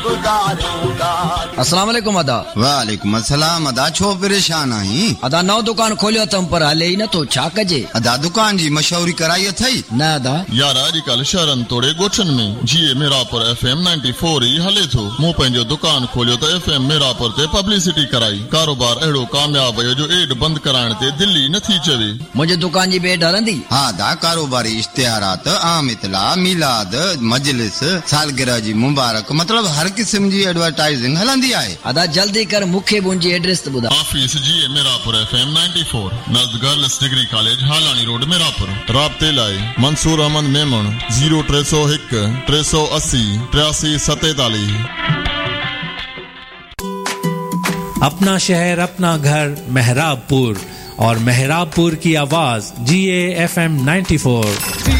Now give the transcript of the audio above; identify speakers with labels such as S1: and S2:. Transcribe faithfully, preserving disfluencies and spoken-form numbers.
S1: अस्सलाम वालेकुम अदा।
S2: वालेकुम अस्सलाम अदा। छो परेशान आहीं?
S1: अदा नओ दुकान खोलियो तम पर हले ही न तो छा कजे?
S2: अदा दुकान जी मशहूरी कराई अथई
S1: न अदा
S3: यार अॼुकल्ह शहरनि तोड़े ॻोठनि में जीअं Mirapur F M ninety four E हले थो। मूं पंहिंजो दुकान खोलियो त एफ एम मीरापुर ते पब्लिसिटी कराई। कारोबार अहिड़ो कामयाब वियो जो एड बंदि कराइण ते दिल्ली नथी चवे।
S1: मुंहिंजे दुकान जी बेड हलंदी?
S2: हाँ दा कारोबारी इश्तिहारात आम इतला मिलाद मजलिस सालगिरह जी मुबारक मतलब हर किस्म जी एडवर्टाइजिंग हलंदी आहे।
S1: अदा जल्दी कर मूंखे मुंहिंजी एड्रेस त ॿुधा।
S3: ऑफिस जी Mirapur F M ninety four नज़द girls degree college हालानी road Mirapur. राब्ते लाइ मंसूर अहमद मेमण जीरो टे सौ हिकु टे सौ असी टियासी सतेतालीस।
S4: अपना शहर अपना घर मेहराबपुर और मेहराबपुर की आवाज जी A F M ninety four.